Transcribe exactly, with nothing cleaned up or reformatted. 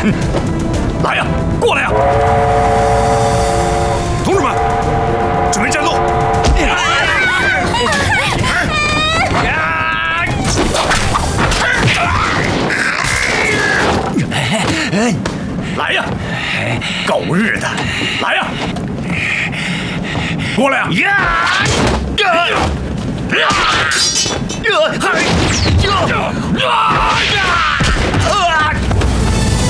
来呀，过来呀！同志们，准备战斗！来呀，狗日的，来呀！过来呀！呀！呀！呀！呀！呀！